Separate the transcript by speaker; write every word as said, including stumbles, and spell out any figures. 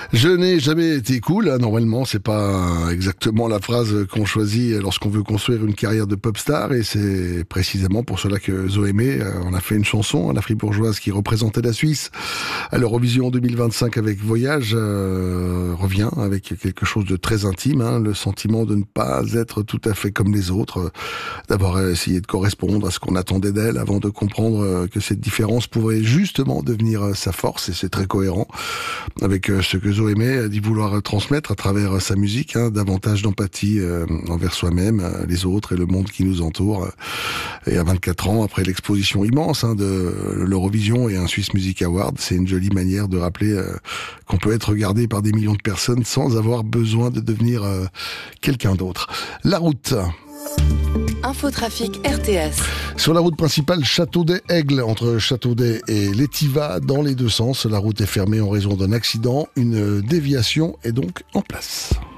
Speaker 1: Je n'ai jamais été cool. Normalement, c'est pas exactement la phrase qu'on choisit lorsqu'on veut construire une carrière de pop star, et c'est précisément pour cela que Zoémé, on a fait une chanson, la fribourgeoise qui représentait la Suisse à l'Eurovision deux mille vingt-cinq avec Voyage, euh, revient avec quelque chose de très intime, hein, le sentiment de ne pas être tout à fait comme les autres, d'avoir essayé de correspondre à ce qu'on attendait d'elle avant de comprendre que cette différence pouvait justement devenir sa force, et c'est très cohérent avec ce que Zoémé dit vouloir transmettre à travers sa musique, hein, davantage d'empathie euh, envers soi-même, les autres et le monde qui nous entoure. Et à vingt-quatre ans, après l'exposition immense hein, de l'Eurovision et un Swiss Music Award, c'est une jolie manière de rappeler euh, qu'on peut être regardé par des millions de personnes sans avoir besoin de devenir euh, quelqu'un d'autre. La route.
Speaker 2: Infotrafic R T S.
Speaker 1: Sur la route principale Châteaudet-Aigle, entre Châteaudet et l'Étiva, dans les deux sens, la route est fermée en raison d'un accident. Une déviation est donc en place.